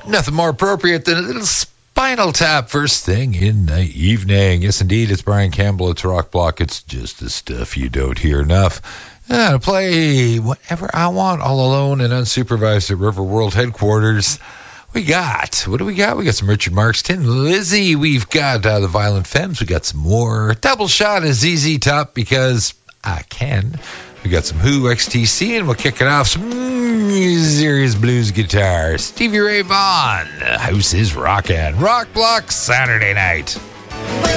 Nothing more appropriate than a little Spinal Tap first thing in the evening. Yes, indeed, it's Brian Campbell. It's Rock Block. It's just the stuff you don't hear enough. To play whatever I want all alone and unsupervised at River World headquarters. What do we got? We got some Richard Marx, Tin Lizzy. We've got the Violent Femmes. We got some more double shot of ZZ Top because I can. We got some Who, XTC, and we'll kick it off. Some serious blues guitar. Stevie Ray Vaughan. House is rockin'. Rock Block Saturday night.